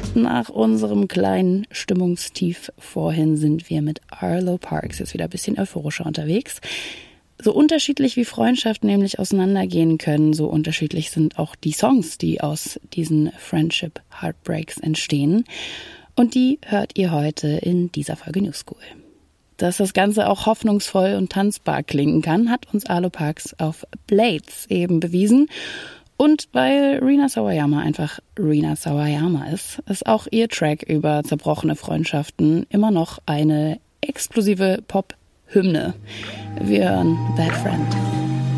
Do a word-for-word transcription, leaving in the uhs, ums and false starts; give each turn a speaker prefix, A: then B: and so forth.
A: Nach unserem kleinen Stimmungstief vorhin sind wir mit Arlo Parks jetzt wieder ein bisschen euphorischer unterwegs. So unterschiedlich wie Freundschaften nämlich auseinandergehen können, so unterschiedlich sind auch die Songs, die aus diesen Friendship Heartbreaks entstehen. Und die hört ihr heute in dieser Folge New School. Dass das Ganze auch hoffnungsvoll und tanzbar klingen kann, hat uns Arlo Parks auf Blades eben bewiesen. Und weil Rina Sawayama einfach Rina Sawayama ist, ist auch ihr Track über zerbrochene Freundschaften immer noch eine exklusive Pop-Hymne. Wir hören Bad Friend.